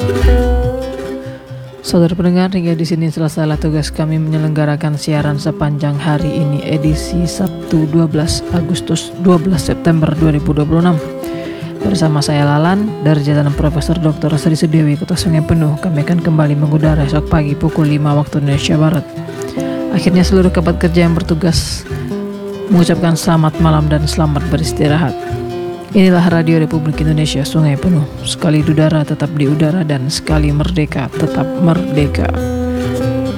Saudara pendengar, hingga di sini selesailah tugas kami menyelenggarakan siaran sepanjang hari ini, edisi Sabtu 12 September 2026. Bersama saya Lalan dari Jatan Profesor Dr. Sri Sudewi, Kota Sungai Penuh. Kami akan kembali mengudara esok pagi pukul 5 waktu Indonesia Barat. Akhirnya seluruh kerabat kerja yang bertugas mengucapkan selamat malam dan selamat beristirahat. Inilah Radio Republik Indonesia Sungai Penuh. Sekali di udara tetap di udara, dan sekali merdeka tetap merdeka.